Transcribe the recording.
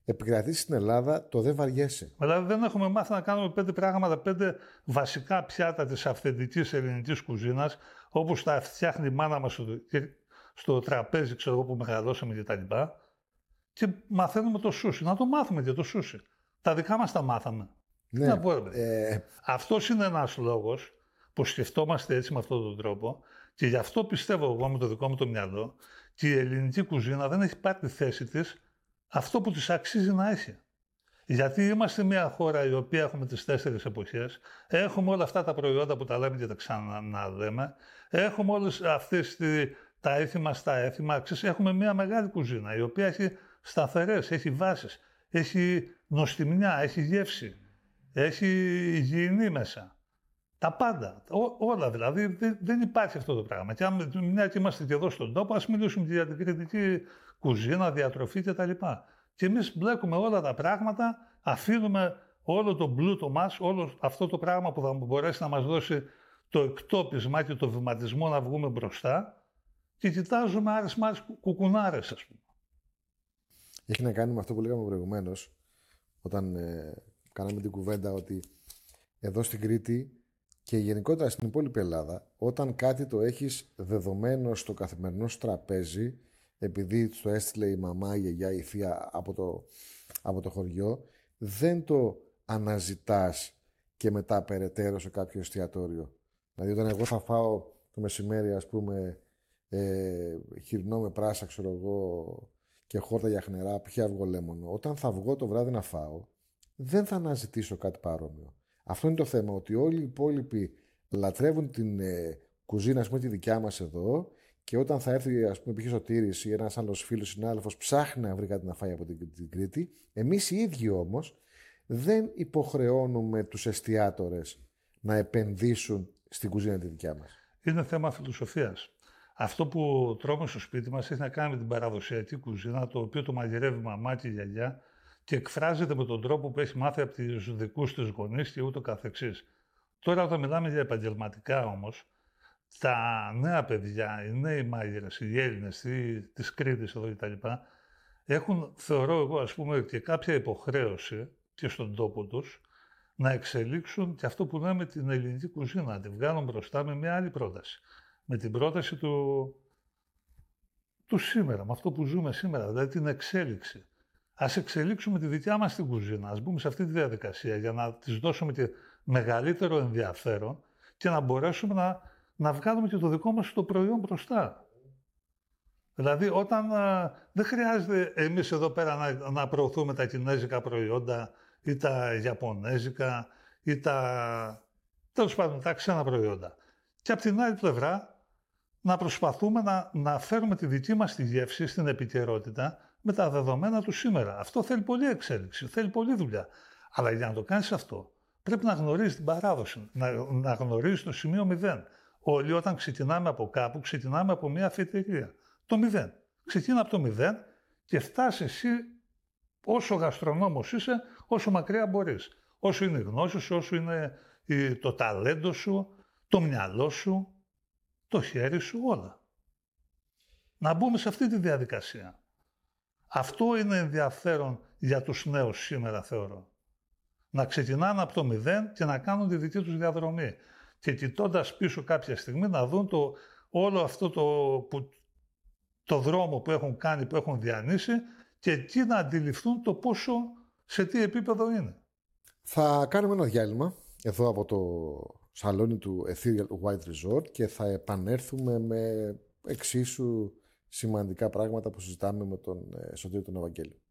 επικρατήσει στην Ελλάδα το δεν βαριέσαι. Δηλαδή δεν έχουμε μάθει να κάνουμε 5 πράγματα, 5 βασικά πιάτα της αυθεντικής ελληνικής κουζίνας, όπως τα φτιάχνει η μάνα μας στο τραπέζι, ξέρω εγώ, που μεγαλώσαμε και τα λοιπά. Και μαθαίνουμε το σούσι. Να το μάθουμε και το σούσι. Τα δικά μας τα μάθαμε. Ναι. Να πω, αυτός είναι ένας λόγος που σκεφτόμαστε έτσι με αυτόν τον τρόπο και γι' αυτό πιστεύω εγώ με το δικό μου το μυαλό και η ελληνική κουζίνα δεν έχει πάρει τη θέση της αυτό που της αξίζει να έχει. Γιατί είμαστε μια χώρα η οποία έχουμε τις 4 εποχές, έχουμε όλα αυτά τα προϊόντα που τα λέμε και τα ξαναλέμε, έχουμε όλες αυτές τα έθιμα στα έθιμα, έχουμε μια μεγάλη κουζίνα η οποία έχει σταθερές, έχει βάσεις, έχει νοστιμιά, έχει γεύση, έχει υγιεινή μέσα. Τα πάντα, όλα δηλαδή, δεν υπάρχει αυτό το πράγμα. Και αν μια και είμαστε και εδώ στον τόπο, ας μιλήσουμε και για την κριτική κουζίνα, διατροφή κτλ. Και εμείς μπλέκουμε όλα τα πράγματα, αφήνουμε όλο τον πλούτο μας, όλο αυτό το πράγμα που θα μπορέσει να μας δώσει το εκτόπισμα και το βηματισμό να βγούμε μπροστά και κοιτάζουμε άρες κουκουνάρες, ας πούμε. Έχει να κάνει με αυτό που λέγαμε προηγουμένως, όταν κάναμε την κουβέντα ότι εδώ στην Κρήτη και γενικότερα στην υπόλοιπη Ελλάδα, όταν κάτι το έχεις δεδομένο στο καθημερινό σου τραπέζι, επειδή το έστειλε η μαμά, η γιαγιά, η θεία από το χωριό, δεν το αναζητάς και μετά περαιτέρω σε κάποιο εστιατόριο. Δηλαδή όταν εγώ θα φάω το μεσημέρι, ας πούμε, χοιρινό με πράσα, ξέρω εγώ, και χόρτα για χνερά, π.χ. αυγολέμονο, όταν θα βγω το βράδυ να φάω, δεν θα αναζητήσω κάτι παρόμοιο. Αυτό είναι το θέμα, ότι όλοι οι υπόλοιποι λατρεύουν την κουζίνα, ας πούμε, τη δικιά μας εδώ, και όταν θα έρθει, ας πούμε, π.χ. ο Τήρης ή ένας άλλος φίλος συνάδελφος ψάχνει να βρει κάτι να φάει από την Κρήτη, εμείς οι ίδιοι όμως δεν υποχρεώνουμε τους εστιάτορες να επενδύσουν στην κουζίνα τη δικιά μας. Είναι θέμα φιλοσοφίας. Αυτό που τρώμε στο σπίτι μας έχει να κάνει με την παραδοσιακή κουζίνα, το οποίο το μαγειρεύει η μαμά και η γιαγιά και εκφράζεται με τον τρόπο που έχει μάθει από τους δικούς της γονείς και ούτω καθεξής. Τώρα, όταν μιλάμε για επαγγελματικά όμως, τα νέα παιδιά, οι νέοι μάγειρες, οι Έλληνες της Κρήτης εδώ κτλ. Έχουν, θεωρώ εγώ, ας πούμε, και κάποια υποχρέωση και στον τόπο τους να εξελίξουν και αυτό που λέμε την ελληνική κουζίνα, να τη βγάλουν μπροστά με μια άλλη πρόταση. Με την πρόταση του σήμερα, με αυτό που ζούμε σήμερα, δηλαδή την εξέλιξη. Ας εξελίξουμε τη δικιά μας την κουζίνα, ας μπούμε σε αυτή τη διαδικασία για να της δώσουμε και μεγαλύτερο ενδιαφέρον και να μπορέσουμε να βγάλουμε και το δικό μας το προϊόν μπροστά. Δηλαδή, όταν δεν χρειάζεται εμείς εδώ πέρα να προωθούμε τα κινέζικα προϊόντα ή τα ιαπωνέζικα ή τέλος πάντων, τα ξένα προϊόντα. Και από την άλλη πλευρά, να προσπαθούμε να φέρουμε τη δική μας τη γεύση στην επικαιρότητα με τα δεδομένα του σήμερα. Αυτό θέλει πολλή εξέλιξη, θέλει πολλή δουλειά. Αλλά για να το κάνεις αυτό, πρέπει να γνωρίζεις την παράδοση, να γνωρίζεις το σημείο 0. Όλοι όταν ξεκινάμε από κάπου, ξεκινάμε από μια αφετηρία. Το 0. Ξεκίνα από το 0 και φτάσει εσύ όσο γαστρονόμος είσαι, όσο μακριά μπορείς. Όσο είναι η γνώση σου, όσο είναι το ταλέντο σου, το μυαλό σου, το χέρι σου, όλα. Να μπούμε σε αυτή τη διαδικασία. Αυτό είναι ενδιαφέρον για τους νέους σήμερα, θεωρώ. Να ξεκινάνε από το 0 και να κάνουν τη δική τους διαδρομή. Και κοιτώντας πίσω κάποια στιγμή να δουν όλο αυτό το δρόμο που έχουν κάνει, που έχουν διανύσει και εκεί να αντιληφθούν το πόσο, σε τι επίπεδο είναι. Θα κάνουμε ένα διάλειμμα εδώ από το σαλόνι του Ethereal White Resort και θα επανέλθουμε με εξίσου σημαντικά πράγματα που συζητάμε με τον Σωτήρη τον Ευαγγέλη.